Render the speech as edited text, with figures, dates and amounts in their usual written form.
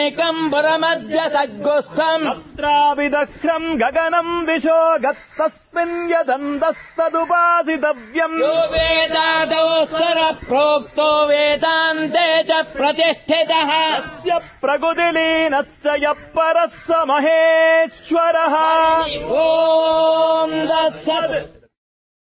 एकम् परमद्य सद्गुस्थम् तत्राविदह्रम् गगनम् दिशो गत्तस्मिन् यदन्तस्तदुपासितव्यम् यो वेदादौ स्वर प्रोक्तो वेदान्ते च प्रतिष्ठितः तस्य प्रकृतिलीनस्य यः परः स महेश्वरः ॐ तत्सत्।